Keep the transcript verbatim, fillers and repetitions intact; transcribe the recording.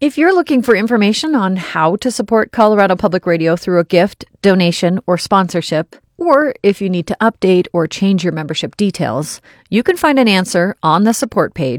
If you're looking for information on how to support Colorado Public Radio through a gift, donation, or sponsorship, or if you need to update or change your membership details, you can find an answer on the support page